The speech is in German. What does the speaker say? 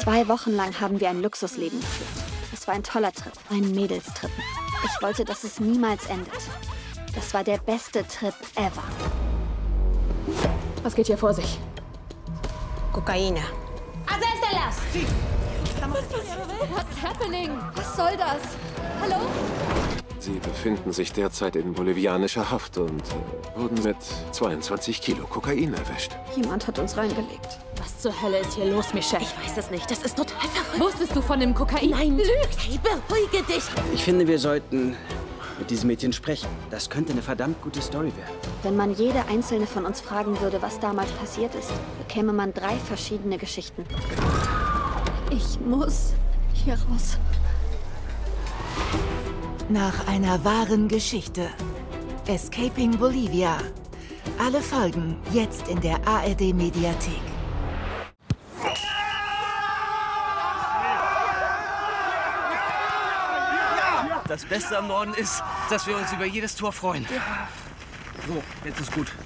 2 Wochen lang haben wir ein Luxusleben geführt. Es war ein toller Trip, ein Mädelstrip. Ich wollte, dass es niemals endet. Das war der beste Trip ever. Was geht hier vor sich? Kokaina. What's happening? Was soll das? Hallo? Sie befinden sich derzeit in bolivianischer Haft und wurden mit 22 Kilo Kokain erwischt. Jemand hat uns reingelegt. Was zur Hölle ist hier los, Michelle? Ich weiß es nicht. Das ist total verrückt. Wusstest du von dem Kokain? Nein, lügst. Hey, beruhige dich. Ich finde, wir sollten mit diesem Mädchen sprechen. Das könnte eine verdammt gute Story werden. Wenn man jede einzelne von uns fragen würde, was damals passiert ist, bekäme man 3 verschiedene Geschichten. Ich muss hier raus. Nach einer wahren Geschichte. Escaping Bolivia. Alle Folgen jetzt in der ARD-Mediathek. Das Beste am Norden ist, dass wir uns über jedes Tor freuen. So, jetzt ist gut.